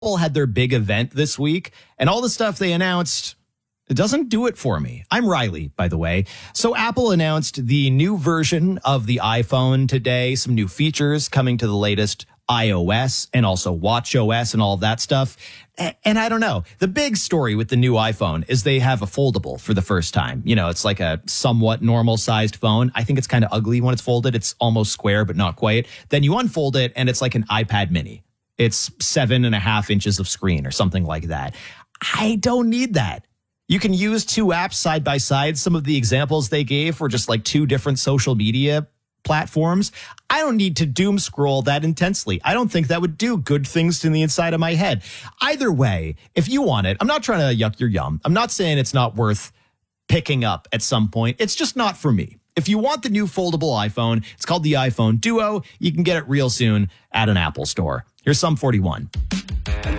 Apple had their big event this week, and all the stuff they announced, it doesn't do it for me. I'm Riley, by the way. So Apple announced the new version of the iPhone today, some new features coming to the latest iOS and also watchOS and all of that stuff. And I don't know. The big story with the new iPhone is they have a foldable for the first time. You know, it's like a somewhat normal sized phone. I think it's kind of ugly when it's folded. It's almost square, but not quite. Then you unfold it and it's like an iPad mini. It's 7.5 inches of screen or something like that. I don't need that. You can use two apps side by side. Some of the examples they gave were just like two different social media platforms. I don't need to doom scroll that intensely. I don't think that would do good things to the inside of my head. Either way, if you want it, I'm not trying to yuck your yum. I'm not saying it's not worth picking up at some point. It's just not for me. If you want the new foldable iPhone, it's called the iPhone Duo. You can get it real soon at an Apple store. Here's Sum 41.